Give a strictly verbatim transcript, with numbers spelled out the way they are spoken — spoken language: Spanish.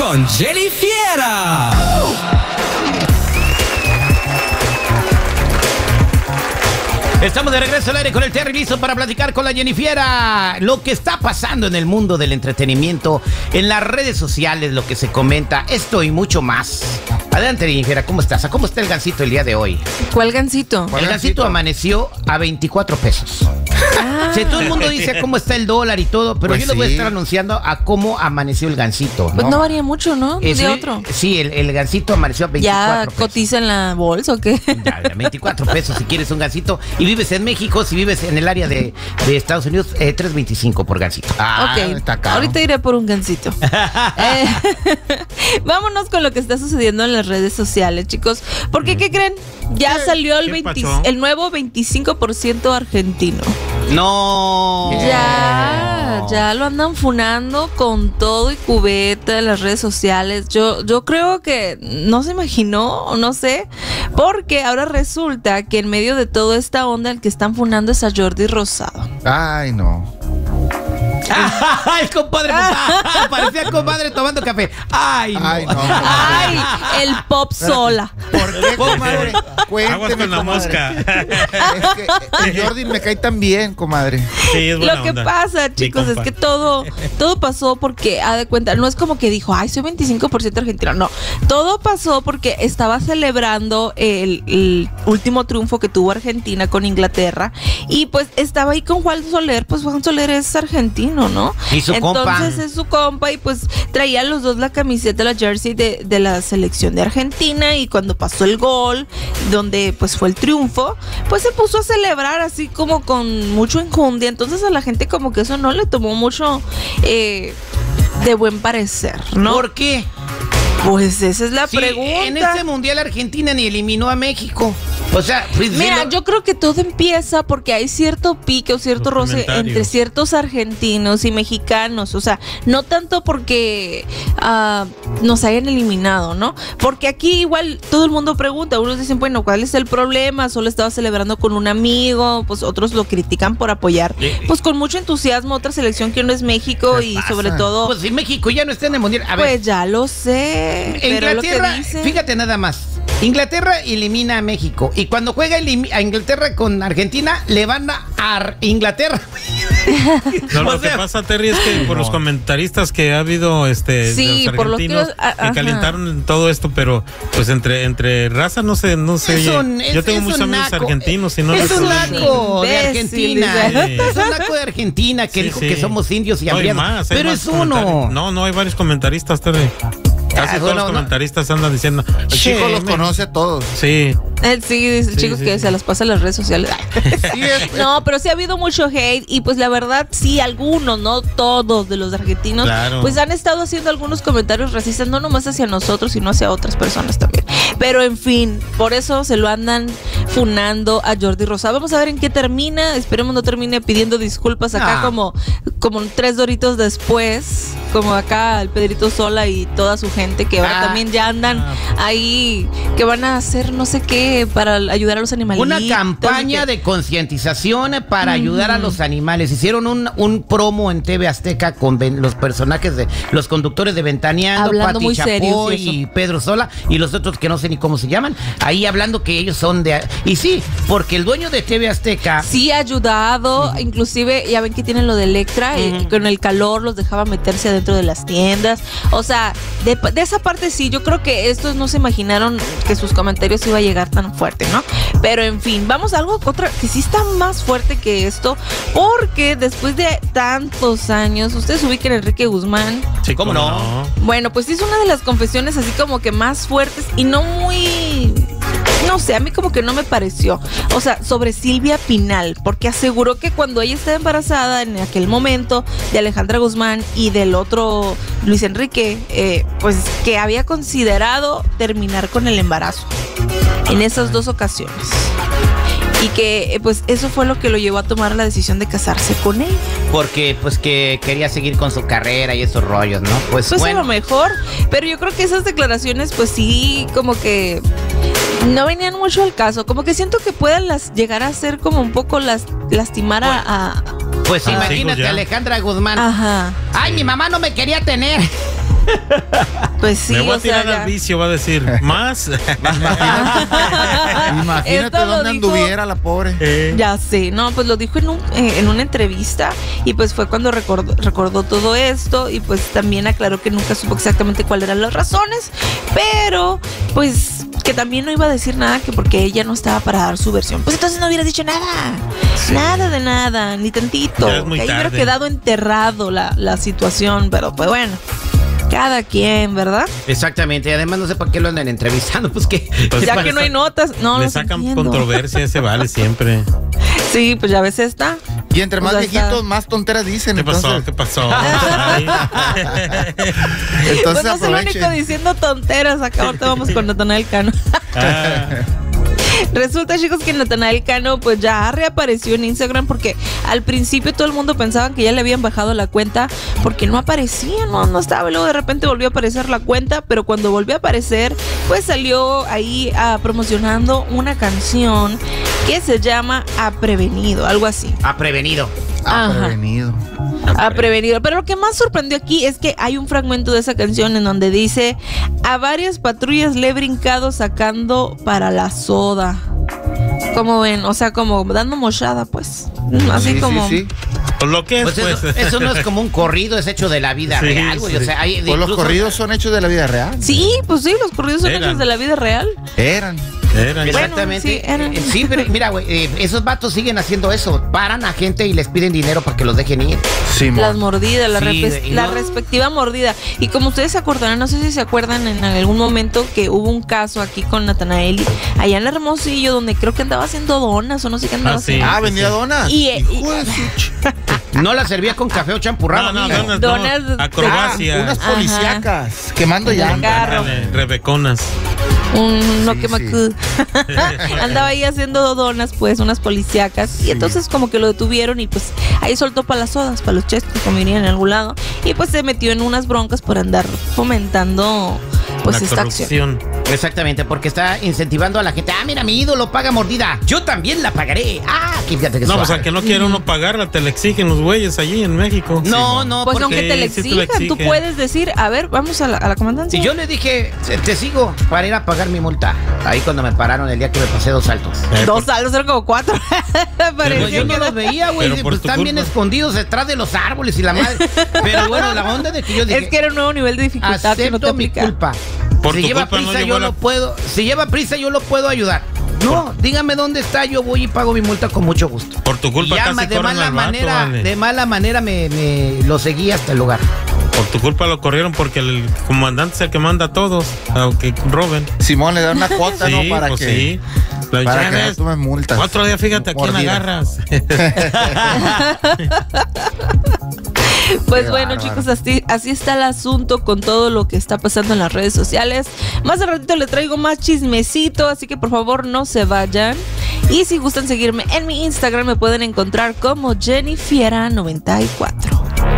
con Jenny Fiera. Estamos de regreso al aire con el Terry listo para platicar con la Jenny Fiera. Lo que está pasando en el mundo del entretenimiento, en las redes sociales, lo que se comenta, esto y mucho más. Adelante, Jenny Fiera, ¿cómo estás? ¿Cómo está el gansito el día de hoy? ¿Cuál gansito? El gansito amaneció a veinticuatro pesos. Ah. Sí, todo el mundo dice cómo está el dólar y todo, pero pues yo sí. les voy a estar anunciando a cómo amaneció el gansito, ¿no? Pues no varía mucho, ¿no? De otro. Sí, el, el gansito amaneció a veinticuatro ¿Ya pesos. cotiza en la bolsa o qué? Ya, veinticuatro pesos si quieres un gansito. Y vives en México, si vives en el área de, de Estados Unidos, eh, tres veinticinco por gansito. Ah, ok, está caro. Ahorita iré por un gansito. eh, vámonos con lo que está sucediendo en las redes sociales, chicos. Porque, ¿qué creen? Ya salió el, veinte, el nuevo veinticinco por ciento argentino. No. Ya, ya lo andan funando con todo y cubeta en las redes sociales. Yo, yo creo que no se imaginó, no sé, porque ahora resulta que en medio de toda esta onda el que están funando es a Jordi Rosado. Ay, no. Ah, el compadre, ah, parecía el compadre tomando café. Ay, no. Ay, no, Ay, el pop sola. ¿Por qué, comadre? Cuénteme, Aguas con la comadre. mosca. Es que el Jordi me cae tan bien, comadre. Sí, es buena Lo que onda. pasa, chicos, es que todo, todo pasó porque, haz de cuenta, no es como que dijo, ay, soy veinticinco por ciento argentino. No, todo pasó porque estaba celebrando el, el último triunfo que tuvo Argentina con Inglaterra y pues estaba ahí con Juan Soler, pues Juan Soler es argentino, ¿no? Y su Entonces compa. es su compa y pues traían los dos la camiseta, la jersey de, de la selección de Argentina y cuando pasó el gol, donde pues fue el triunfo, pues se puso a celebrar así como con mucho enjundia. Entonces a la gente como que eso no le tomó mucho eh, de buen parecer, ¿no? ¿Por qué? Pues esa es la Sí, pregunta. en este mundial Argentina ni eliminó a México. O sea, pues, Mira, lo... yo creo que todo empieza porque hay cierto pique o cierto Los roce entre ciertos argentinos y mexicanos. O sea, no tanto porque uh, nos hayan eliminado, ¿no? Porque aquí igual todo el mundo pregunta. Unos dicen, bueno, ¿cuál es el problema? Solo estaba celebrando con un amigo. Pues otros lo critican por apoyar, pues con mucho entusiasmo, otra selección que no es México y pasa? sobre todo... Pues si México ya no está en el mundial. A ver, Pues ya lo sé. Pero lo que Inglaterra, dice... fíjate nada más. Inglaterra elimina a México y cuando juega a Inglaterra con Argentina le van a Ar Inglaterra. No, O lo sea, que pasa, Terry, es que por los comentaristas que ha habido este Sí, de los por lo que- argentinos a- que calentaron todo esto, pero pues entre entre raza no sé, no sé. Es Yo, un- es- yo tengo es muchos un amigos naco. argentinos y no es les un hablo. naco de Imbécil, Argentina. dice. Es un naco de Argentina que Sí, dijo sí. que somos indios y No, hay hambriados. más, hay Pero más es uno. comentari- No, no, hay varios comentaristas, Terry. Casi Ah, todos bueno, los no. comentaristas andan diciendo. El "Che, chico los men". conoce a todos. Sí. Él sí, dice el Sí, chico sí, que sí. se las pasa en las redes sociales. Sí, es- No, pero sí ha habido mucho hate y pues la verdad sí, algunos, no todos de los argentinos, Claro. pues han estado haciendo algunos comentarios racistas, no nomás hacia nosotros, sino hacia otras personas también. Pero en fin, por eso se lo andan funando a Jordi Rosado. Vamos a ver en qué termina, esperemos no termine pidiendo disculpas acá Ah. como, como tres doritos después, como acá el Pedrito Sola y toda su gente que ahora Ah. también ya andan ahí, que van a hacer no sé qué para ayudar a los animalitos. Una campaña y que- de concientización para ayudar a los animales. Hicieron un, un promo en T V Azteca con ven- los personajes de los conductores de Ventaneando, Hablando Pati muy serios Chapoy y eso. y Pedro Sola y los otros que no sé ni cómo se llaman. Ahí hablando que ellos son de... Y sí, porque el dueño de T V Azteca... Sí, ha ayudado, inclusive ya ven que tienen lo de Electra, eh, con el calor los dejaba meterse adentro de las tiendas, o sea, de, de esa parte sí, yo creo que estos no se imaginaron que sus comentarios iba a llegar tan fuerte, ¿no? Pero en fin, vamos a algo otra que sí está más fuerte que esto, porque después de tantos años, ustedes ubican a Enrique Guzmán. Sí, ¿Cómo no? Bueno, pues hizo una de las confesiones así como que más fuertes y no muy... No sé, a mí como que no me pareció. O sea, sobre Silvia Pinal, porque aseguró que cuando ella estaba embarazada en aquel momento de Alejandra Guzmán y del otro Luis Enrique, eh, pues que había considerado terminar con el embarazo en esas dos ocasiones. Y que eh, pues eso fue lo que lo llevó a tomar la decisión de casarse con él. Porque pues que quería seguir con su carrera y esos rollos, ¿no? Pues, Pues bueno. a lo mejor, pero yo creo que esas declaraciones pues sí como que no venían mucho al caso, como que siento que puedan las llegar a ser como un poco las lastimar a, a- Pues Ah. imagínate, Hijos ya. Alejandra Guzmán. ajá. Ay, mi mamá no me quería tener. Pues sí, Me voy a o sea, tirar ya. al vicio, va a decir. ¿Más? Imagínate Esto lo dónde dijo- anduviera la pobre. Eh, Ya sé, no, pues lo dijo en, un, eh, en una entrevista y pues fue cuando recordó, recordó todo esto y pues también aclaró que nunca supo exactamente cuáles eran las razones, pero pues que también no iba a decir nada que porque ella no estaba para dar su versión. Pues entonces no hubiera dicho nada, nada de nada, ni tantito, Ya es muy que ahí hubiera tarde. quedado enterrado la, la situación, pero pues bueno. Cada quien, ¿verdad? Exactamente, y además no sé por qué lo andan entrevistando, pues que... Pues Ya para que no hay sa- notas, no Le los sacan entiendo. controversia, ese vale siempre. Sí, pues ya ves esta. Y entre más Pues ahí viejitos, está. más tonteras dicen. ¿Qué pasó? entonces, ¿Qué pasó? Ay. entonces Pues no es el aprovechen. único diciendo tonteras. Acá ahorita vamos con Natanael Cano. Ah, Resulta, chicos, que Natanael Cano pues ya reapareció en Instagram porque al principio todo el mundo pensaba que ya le habían bajado la cuenta porque no aparecía, no, no estaba. Luego de repente volvió a aparecer la cuenta, pero cuando volvió a aparecer, pues salió ahí ah, promocionando una canción que se llama A Prevenido, algo así. Ha prevenido. Ah, Ajá. prevenido. Ha prevenido. Pero lo que más sorprendió aquí es que hay un fragmento de esa canción en donde dice: a varias patrullas le he brincado sacando para la soda. Como ven, o sea, como dando mochada, pues. Así Sí, como. sí, sí. pues lo que es, Pues eso, pues. eso no es como un corrido, es hecho de la vida Sí, real, güey. O sí. sea, hay, Pues los incluso- corridos son hechos de la vida real. Sí, pues sí, los corridos son Eran. hechos de la vida real. Eran. Era, Bueno, Exactamente. sí, eran. Eh, sí, pero mira, güey, eh, esos vatos siguen haciendo eso. Paran a gente y les piden dinero para que los dejen ir. Simón. Las mordidas, la, Sí, repe- y la no- respectiva mordida. Y como ustedes se acordarán, no sé si se acuerdan en algún momento que hubo un caso aquí con Natanael, allá en Hermosillo, donde creo que andaba haciendo donas o no sé qué andaba Ah, sí. haciendo. Ah, vendía donas. Y- y- Hijo de su ch- No la servía con café o champurrado. No, no, amigo. donas, Donas- no. Acrobacia. Ah, unas Ajá. policíacas quemando En el llantas. carro. Ándale, Rebeconas. Un no Sí, que sí. macu. Andaba ahí haciendo donas, pues, unas policíacas. Y entonces como que lo detuvieron y pues ahí soltó para las sodas, para los chescos, como dirían en algún lado. Y pues se metió en unas broncas por andar fomentando pues la esta acción. corrupción. Exactamente, porque está incentivando a la gente. Ah, mira, mi ídolo paga mordida. Yo también la pagaré. Ah, que fíjate que No, pues suave. al que no quiere uno pagarla, te la exigen los güeyes allí en México. No, no, Pues porque aunque te la sí, sí te la exijan, tú exigen. puedes decir, a ver, vamos a la, a la comandancia. si yo le dije, "Te- te sigo para ir a pagar mi multa. Ahí cuando me pararon el día que me pasé dos saltos. Eh, Dos por- saldos, eran como cuatro. Pero Parecía yo no que- los veía, güey. Pero por Pues tu están bien culpa. escondidos detrás de los árboles y la madre. Pero bueno, la onda de que yo dije, Es que era un nuevo nivel de dificultad que no te acepto mi aplica. culpa. Por si tu lleva culpa no prisa, llegó yo la- lo puedo. Si lleva prisa, yo lo puedo ayudar. No, dígame dónde está, yo voy y pago mi multa con mucho gusto. Por tu culpa Y ya casi ma- de corren mala al vato, manera, vale. de mala manera me, me lo seguí hasta el lugar. Por tu culpa lo corrieron porque el comandante es el que manda a todos, aunque roben. Simón le da una cuota, Sí, ¿no? Para pues que, sí. La para ya que no ves, tomen multas. Otro día, fíjate, ¿a quién Mordida. agarras? Pues Qué bueno, bárbaro. chicos, así, así está el asunto con todo lo que está pasando en las redes sociales. Más de ratito le traigo más chismecito, así que por favor no se vayan. Y si gustan seguirme en mi Instagram, me pueden encontrar como Jennifiera noventa y cuatro.